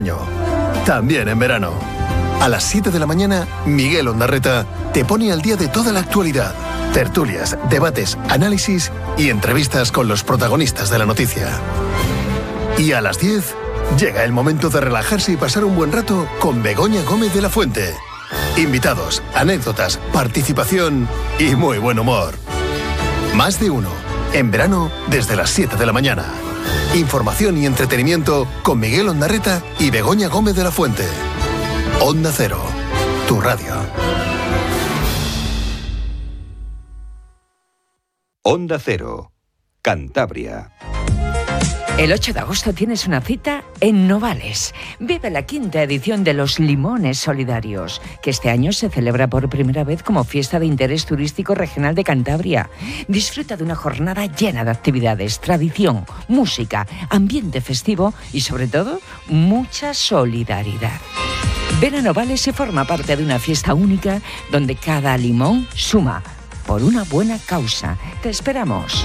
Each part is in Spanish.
También en verano. A las 7 de la mañana, Miguel Ondarreta te pone al día de toda la actualidad. Tertulias, debates, análisis y entrevistas con los protagonistas de la noticia. Y a las 10, llega el momento de relajarse y pasar un buen rato con Begoña Gómez de la Fuente. Invitados, anécdotas, participación y muy buen humor. Más de uno, en verano desde las 7 de la mañana. Información y entretenimiento con Miguel Ondarreta y Begoña Gómez de la Fuente. Onda Cero, tu radio. Onda Cero, Cantabria. El 8 de agosto tienes una cita en Novales. Vive la 5ª edición de los Limones Solidarios, que este año se celebra por primera vez como fiesta de interés turístico regional de Cantabria. Disfruta de una jornada llena de actividades, tradición, música, ambiente festivo y, sobre todo, mucha solidaridad. Ven a Novales y forma parte de una fiesta única donde cada limón suma por una buena causa. Te esperamos.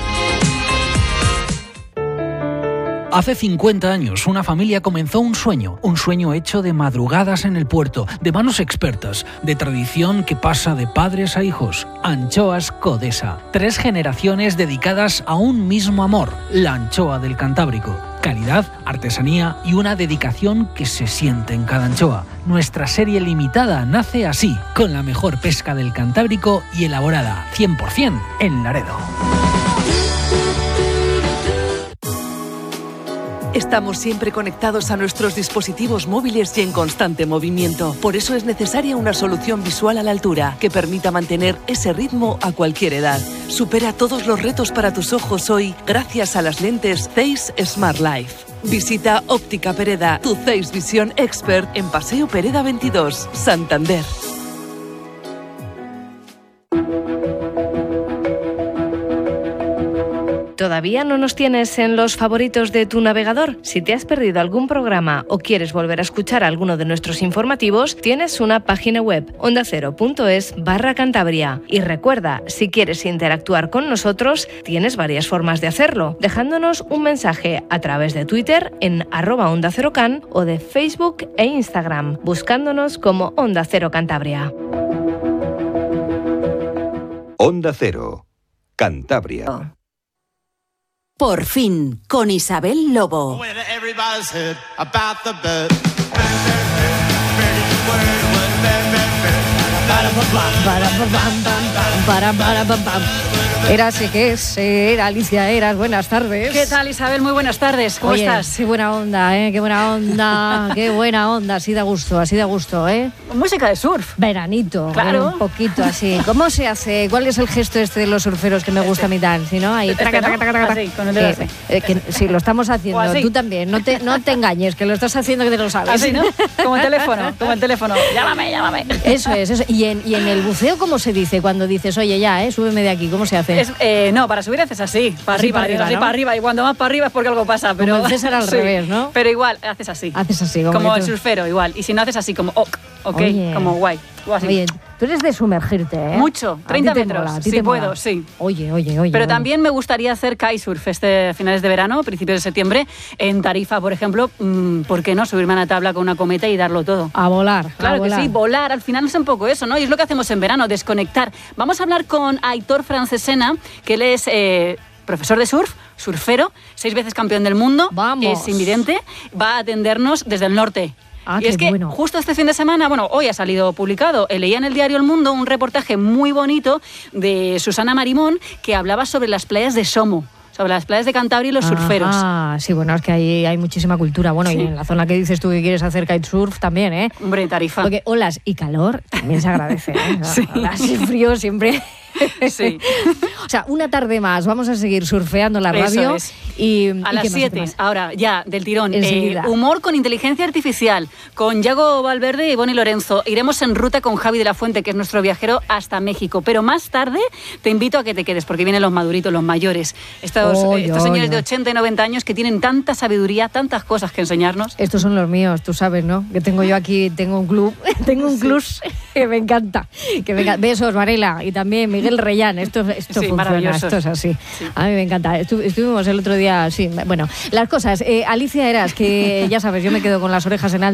Hace 50 años, una familia comenzó un sueño hecho de madrugadas en el puerto, de manos expertas, de tradición que pasa de padres a hijos. Anchoas Codesa. 3 generaciones dedicadas a un mismo amor, la anchoa del Cantábrico. Calidad, artesanía y una dedicación que se siente en cada anchoa. Nuestra serie limitada nace así, con la mejor pesca del Cantábrico y elaborada 100% en Laredo. Estamos siempre conectados a nuestros dispositivos móviles y en constante movimiento. Por eso es necesaria una solución visual a la altura que permita mantener ese ritmo a cualquier edad. Supera todos los retos para tus ojos hoy gracias a las lentes Zeiss Smart Life. Visita Óptica Pereda, tu Zeiss Visión Expert en Paseo Pereda 22, Santander. ¿Todavía no nos tienes en los favoritos de tu navegador? Si te has perdido algún programa o quieres volver a escuchar alguno de nuestros informativos, tienes una página web, ondacero.es/Cantabria. Y recuerda, si quieres interactuar con nosotros, tienes varias formas de hacerlo, dejándonos un mensaje a través de Twitter en @OndaCeroCan o de Facebook e Instagram, buscándonos como Onda Cero Cantabria. Onda Cero, Cantabria. Por fin, con Isabel Lobo. Eras, ¿qué es? Era Alicia, Eras, buenas tardes. ¿Qué tal, Isabel? Muy buenas tardes, ¿cómo estás? Qué buena onda, qué buena onda, qué buena onda, así da gusto, Música de surf. Veranito, claro. Un poquito así. ¿Cómo se hace? ¿Cuál es el gesto este de los surferos que me gusta a mí tan? ¿Sí, no? Ahí, traca, traca, traca, traca. Así, con el dedo así. Sí, lo estamos haciendo, tú también, no te engañes, que lo estás haciendo que te lo sabes. Así, ¿no? Como el teléfono, llámame. Eso es. Y en el buceo, ¿cómo se dice cuando dices, oye, ya, súbeme de aquí? ¿Cómo se hace? No, para subir haces así, para arriba, y cuando más para arriba es porque algo pasa. Pero como el César al revés, ¿no? Pero igual, haces así. Como el surfero, igual. Y si no haces así, como ok, oye, como guay. O así. Oye, tú eres de sumergirte, ¿eh? Mucho, 30 metros, si puedo, sí. Oye. Pero también me gustaría hacer kitesurf finales de verano, principios de septiembre, en Tarifa, por ejemplo. ¿Por qué no? Subirme a una tabla con una cometa y darlo todo. A volar. Claro que sí, volar. Al final es un poco eso, ¿no? Y es lo que hacemos en verano, desconectar. Vamos a hablar con Aitor Francesena, que él es profesor de surf, surfero, 6 veces campeón del mundo. Vamos. Es invidente, va a atendernos desde el norte. Y es que justo este fin de semana, hoy ha salido publicado, leía en el diario El Mundo un reportaje muy bonito de Susana Marimón que hablaba sobre las playas de Somo, sobre las playas de Cantabria y los surferos. Sí, es que ahí hay muchísima cultura. Bueno, sí. Y en la zona que dices tú que quieres hacer kitesurf también, ¿eh? Hombre, Tarifa. Porque olas y calor también se agradece, ¿eh? Sí. Olas y frío siempre... Sí. O sea, una tarde más vamos a seguir surfeando la radio. Eso es. Y a las 7, ahora ya, del tirón. Humor con inteligencia artificial, con Yago Valverde y Bonnie Lorenzo. Iremos en ruta con Javi de la Fuente, que es nuestro viajero, hasta México. Pero más tarde te invito a que te quedes, porque vienen los maduritos, los mayores. Estos señores de 80 y 90 años que tienen tanta sabiduría, tantas cosas que enseñarnos. Estos son los míos, tú sabes, ¿no? Que tengo yo aquí, tengo un club que me encanta. Besos, Varela, y también Miguel Reyán, esto funciona, esto es así. Sí. A mí me encanta. Estuvimos el otro día, sí, bueno, las cosas. Alicia Eras, que ya sabes, yo me quedo con las orejas en alto.